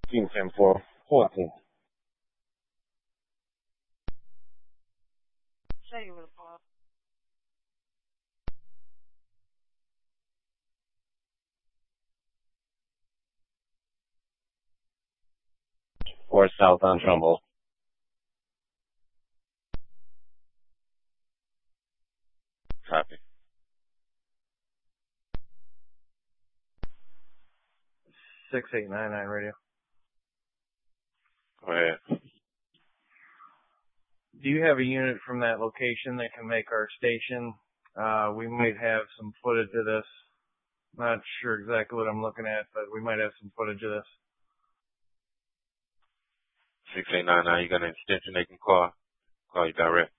进前坡获警。Or south on Trumbull. Copy. 6899 radio. Go ahead. Do you have a unit from that location that can make our station? We might have some footage of this. Not sure exactly what I'm looking at, but we might have some footage of this. 6899, you got an extension they can call you direct.